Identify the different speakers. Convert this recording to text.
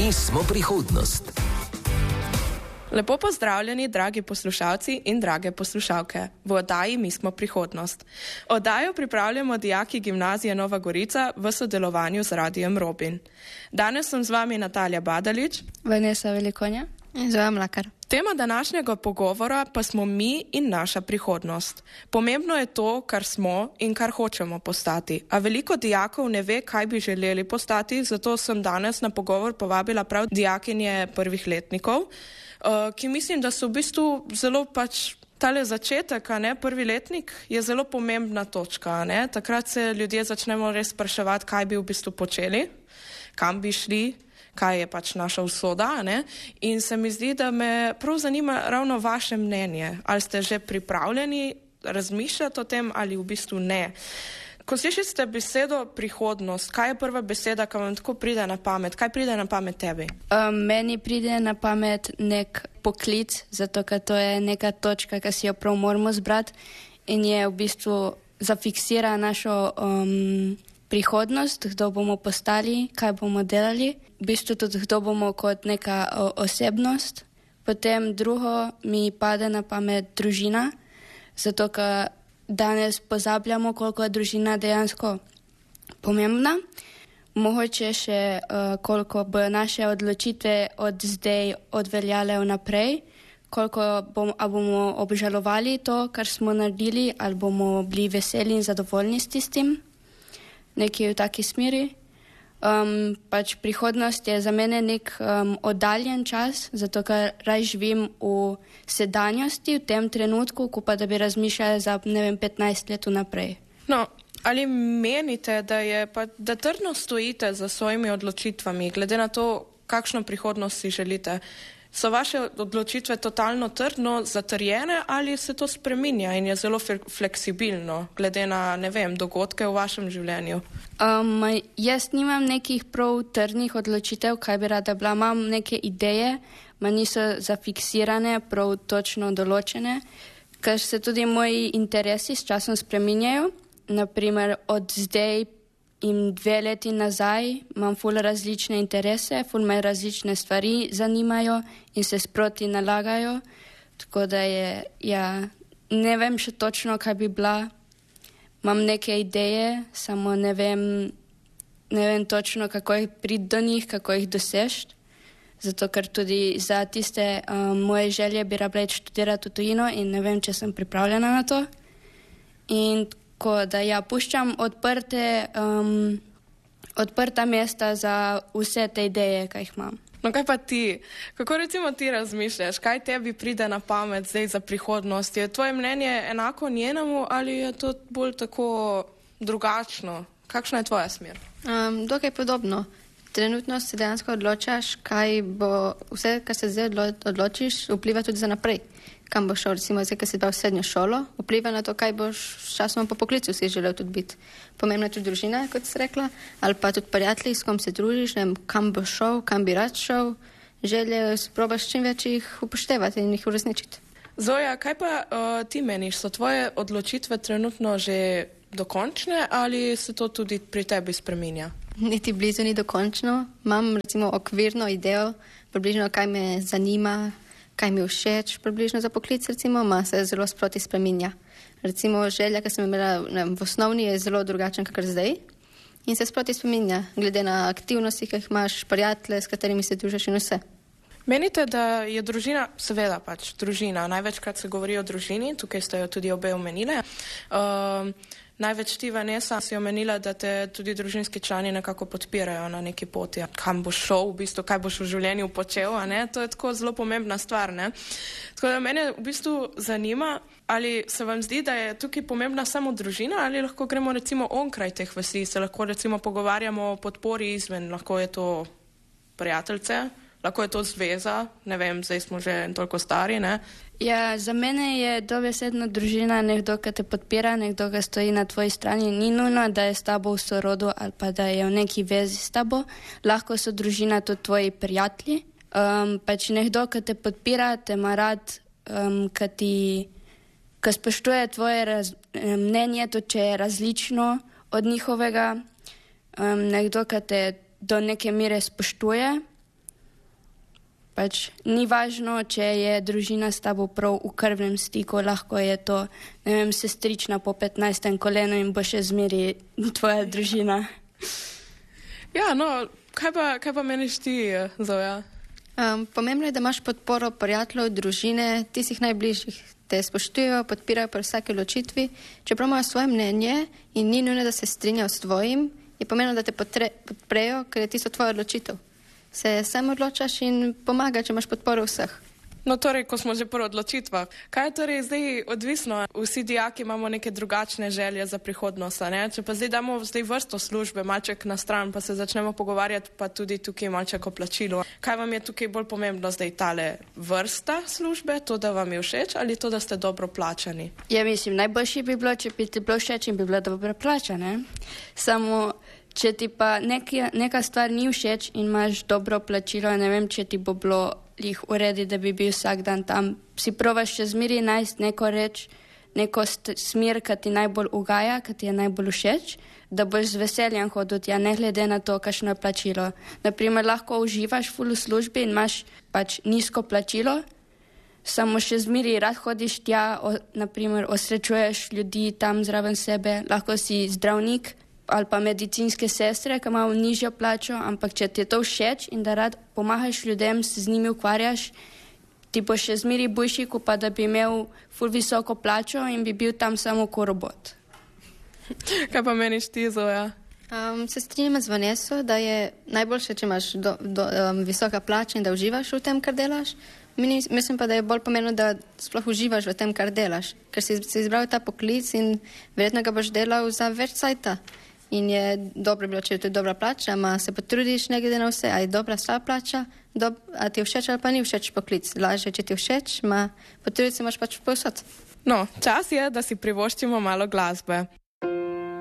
Speaker 1: Mi smo prihodnost.
Speaker 2: Lepo pozdravljeni, dragi poslušalci in drage poslušalke. V oddaji Mi smo prihodnost. Oddajo pripravljamo dijaki Gimnazije Nova Gorica v sodelovanju z Radijem Robin. Danes sem z vami Natalija Badalič,
Speaker 3: Vanessa Velikonja
Speaker 4: in Zoja Mlakar.
Speaker 2: Tema današnjega pogovora pa smo mi in naša prihodnost. Pomembno je to, kar smo in kar hočemo postati. A veliko dijakov ne ve, kaj bi želeli postati, zato sem danes na pogovor povabila prav dijakinje prvih letnikov, ki mislim, da so v bistvu zelo tale začetek, prvi letnik, je zelo pomembna točka. Takrat se ljudje začnemo res spraševati, kaj bi v bistvu počeli, kam bi šli, kaj je naša usoda. In se mi zdi, da me prav zanima ravno vaše mnenje. Ali ste že pripravljeni razmišljati o tem ali v bistvu ne? Ko slišite besedo prihodnost, kaj je prva beseda, ki vam tako pride na pamet? Kaj pride na pamet tebi?
Speaker 3: Meni pride na pamet nek poklic, zato ker to je neka točka, ki si jo prav moramo zbrati in je v bistvu zafiksira našo prihodnost, kdo bomo postali, kaj bomo delali. V bistvu tudi kdo bomo kot neka osebnost. Potem drugo mi pade na pamet družina, zato ker danes pozabljamo, koliko je družina dejansko pomembna. Mogoče še koliko bojo naše odločitve od zdaj odveljale vnaprej, koliko bomo obžalovali to, kar smo naredili, ali bomo bili veseli in zadovoljni s tistim. Nekaj v taki smeri. Prihodnost je za mene nek oddaljen čas, zato ker raj živim v sedanjosti, v tem trenutku, ko pa da bi razmišljala za 15 let vnaprej.
Speaker 2: No, ali menite, da trdno stojite za svojimi odločitvami, glede na to, kakšno prihodnost si želite? So vaše odločitve totalno trdno zatrjene ali se to spreminja in je zelo fleksibilno, glede na, dogodke v vašem življenju?
Speaker 3: Jaz nimam nekih prav trdnih odločitev, kaj bi rada bila. Imam neke ideje, ma niso zafiksirane, prav točno določene, ker se tudi moji interesi s časom spreminjajo. Naprimer, od zdaj in 2 leti nazaj imam ful različne interese, ful me različne stvari zanimajo in se sproti nalagajo, tako da ne vem še točno, kaj bi bila. Imam neke ideje, samo ne vem točno, kako jih priti do njih, kako jih dosežiti, zato ker tudi za tiste moje želje bi rabila študirati v tujino in ne vem, če sem pripravljena na to. In tako da puščam odprta mesta za vse te ideje, kaj jih imam.
Speaker 2: No, kaj pa ti? Kako recimo ti razmišljaš? Kaj tebi pride na pamet zdaj za prihodnost? Je tvoje mnenje enako njenemu ali je to bolj tako drugačno? Kakšna je tvoja smer?
Speaker 4: Dokaj podobno. Trenutno se dejansko odločaš, kaj bo vse, kar se zdaj odločiš, vpliva tudi za naprej. Kam boš šel, recimo zdaj, kar si dal v srednjo šolo, vpliva na to, kaj boš s časom po poklicu si želel tudi biti. Pomembna je tudi družina, kot si rekla, ali pa tudi prijatelji, s kom se družiš, kam boš šel, kam bi rad šel. Želje probaš čim več jih upoštevati in jih uresničiti.
Speaker 2: Zoja, kaj pa ti meniš? So tvoje odločitve trenutno že dokončne ali se to tudi pri tebi spreminja?
Speaker 4: Niti blizu ni dokončno. Imam recimo okvirno idejo, približno kaj me zanima, kaj mi všeč, približno za poklic, recimo, se zelo sproti spreminja. Recimo želja, ki sem imela v osnovni, je zelo drugačen, kakor zdaj in se sproti spreminja, glede na aktivnosti, ki jih imaš, prijatelje, s katerimi se družiš in vse.
Speaker 2: Menite, da je družina, seveda družina, največkrat se govori o družini, tukaj ste jo tudi obe omenile. Največ ti, Vanessa, si omenila, da te tudi družinski člani nekako podpirajo na neki poti. Kam boš šel, v bistvu, kaj boš v življenju počel, to je tako zelo pomembna stvar. Tako da mene v bistvu zanima, ali se vam zdi, da je tukaj pomembna samo družina, ali lahko gremo recimo onkraj teh vasi, se lahko recimo pogovarjamo o podpori izven, lahko je to prijateljce, lahko je to zveza, zdaj smo že toliko stari,
Speaker 3: Ja, za mene je dobesedno družina nekdo, ki te podpira, nekdo, ki stoji na tvoji strani. Ni nujno, da je s tabo v sorodu ali pa da je v neki vezi s tabo. Lahko so družina tudi tvoji prijatelji. Nekdo, ki te podpira, te ima rad, ki spoštuje tvoje mnenje, tudi če je različno od njihovega. Nekdo, ki te do neke mere spoštuje. Pač ni važno, če je družina s tabo prav v krvnem stiku, lahko je to, ne vem, sestrična po 15. kolenu in bo še zmeri tvoja družina.
Speaker 2: Ja, no, kaj pa meniš ti, Zoja?
Speaker 4: Pomembno je, da imaš podporo prijateljev, družine, tistih najbližjih. Te spoštujejo, podpirajo pri vsaki odločitvi. Čeprav imajo svoje mnenje in ni nujno, da se strinjajo s tvojim, je pomembno, da te podprejo, ker je tisto tvoja odločitev. Se sam odločaš in pomaga, če imaš podporo vseh.
Speaker 2: No, torej, ko smo že pri odločitvah, kaj je torej zdaj odvisno? Vsi dijaki imamo neke drugačne želje za prihodnost, ne? Če pa zdaj damo vrsto službe, malček na stran, pa se začnemo pogovarjati, pa tudi tukaj malček o plačilu. Kaj vam je tukaj bolj pomembno zdaj, tale vrsta službe, to, da vam je všeč, ali to, da ste dobro plačani?
Speaker 3: Ja, mislim, najboljše bi bilo, če bi ti bilo všeč in bi bilo dobro plačane. Samo, če ti pa neka stvar ni všeč in imaš dobro plačilo, ne vem, če ti bo bilo jih uredi, da bi bil vsak dan tam. Si probaš še zmeri najti neko reč, neko smer, ki ti najbolj ugaja, ki ti je najbolj všeč, da boš z veseljem hodil tja, ne glede na to, kakšno je plačilo. Naprimer, lahko uživaš ful v službi in imaš pač nizko plačilo, samo še zmeri rad hodiš tja, naprimer, osrečuješ ljudi tam zraven sebe, lahko si zdravnik, ali pa medicinske sestre, ki imajo nižjo plačo, ampak če ti je to všeč in da rad pomagaš ljudem, se z njimi ukvarjaš, ti bo še zmeri boljši, kot pa da bi imel ful visoko plačo in bi bil tam samo kot robot.
Speaker 2: Kaj pa meniš ti, Zoja?
Speaker 4: Se strinjam z Vaneso, da je najboljše, če imaš visoka plača in da uživaš v tem, kar delaš. Mislim pa, da je bolj pomembno, da sploh uživaš v tem, kar delaš, ker si izbral ta poklic in verjetno ga boš delal za več cajta. In je dobro bilo, če je to dobra plača, ama se potrudiš ne glede na vse, a je dobra slaba plača, a ti je všeč ali pa ni všeč poklic. Lažje, če ti je všeč, potruditi se moraš pač povsod.
Speaker 2: No, čas je, da si privoščimo malo glasbe.